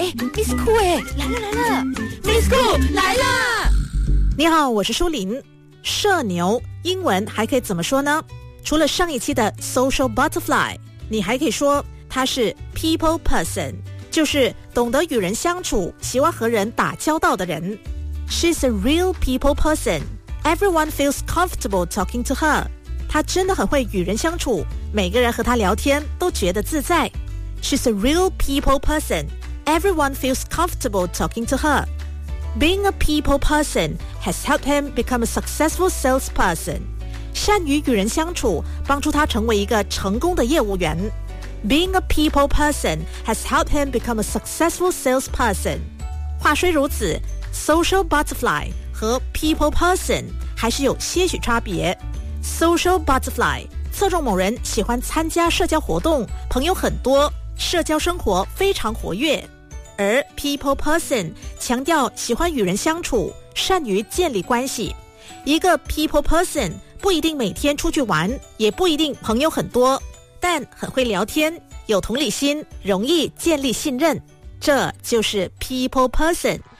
，Miss Cool 来了 ，Miss Cool 来啦！ 你好，我是舒琳。社牛英文还可以怎么说呢？除了上一期的 social butterfly， 你还可以说它是 people person， 就是懂得与人相处，喜欢和人打交道的人。She's a real people person. Everyone feels comfortable talking to her. 她真的很会与人相处，每个人和她聊天都觉得自在。She's a real people person. Everyone feels comfortable talking to her. Being a people person has helped him become a successful salesperson. 善于与人相处，帮助他成为一个成功的业务员。Being a people person has helped him become a successful salesperson. 话虽如此，social butterfly 和 people person 还是有些许差别。Social butterfly 侧重某人喜欢参加社交活动，朋友很多，社交生活非常活跃。而 people person 强调喜欢与人相处，善于建立关系。一个 people person 不一定每天出去玩，也不一定朋友很多，但很会聊天，有同理心，容易建立信任，这就是 people person。